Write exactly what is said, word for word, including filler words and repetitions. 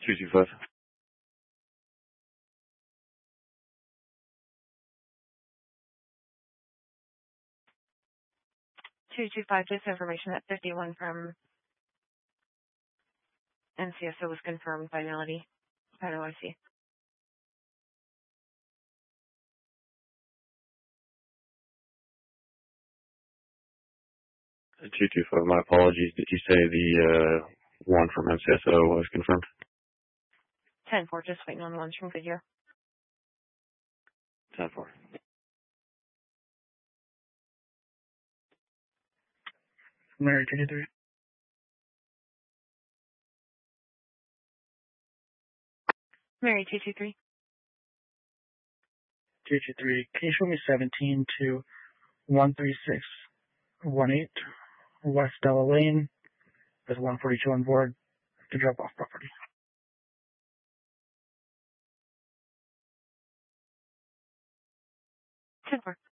two two five. two two five, this information at fifty-one from N C S O was confirmed by Melody at O I C. two two five, my apologies. Did you say the uh, one from N C S O was confirmed? ten four, just waiting on the ones from Goodyear. ten four. Mary two two three. Mary two two three. two two three. Can you show me seventeen to one three six one eight West Della Lane? There's one forty-two on board to drop off property. ten four.